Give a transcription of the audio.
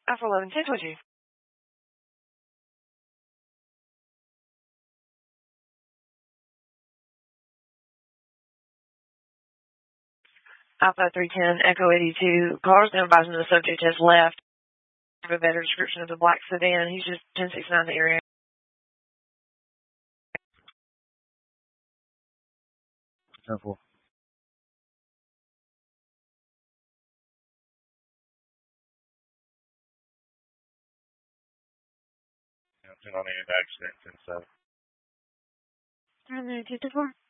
Alpha 1110 told you. Alpha 310 Echo 82. Callers now advising the subject has left. I have a better description of the black sedan. He's just 1069 the area. Careful. On any accidents and stuff. 254.